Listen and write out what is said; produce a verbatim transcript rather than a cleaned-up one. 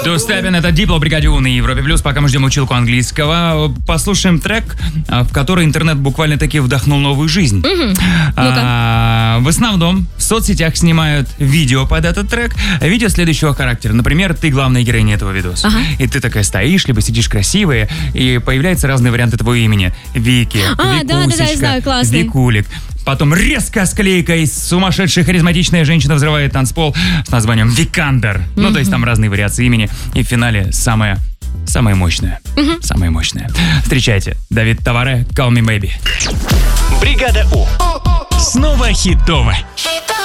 Тустепин, это Дипло, Бригадио на Европе Плюс. Пока мы ждем училку английского, послушаем трек, в который интернет буквально-таки вдохнул новую жизнь. Угу. А, в основном в соцсетях снимают видео под этот трек. Видео следующего характера. Например, ты главная героиня этого видоса. Ага. И ты такая стоишь, либо сидишь красивая, и появляются разные варианты твоего имени. Вики, А, да, да, да, я знаю, классный. Викулик. Потом резкая склейка и сумасшедшая харизматичная женщина взрывает танцпол с названием Викандер. Mm-hmm. Ну, то есть там разные вариации имени. И в финале самая, самая мощная. Mm-hmm. Самая мощная. Встречайте, Давид Таваре, Call Me Maybe. Бригада У. Снова хитово.